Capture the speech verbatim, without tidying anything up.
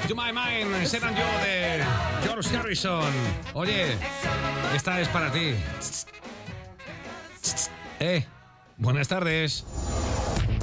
To My Mind, serán yo de George Harrison. Oye, esta es para ti. Eh, buenas tardes.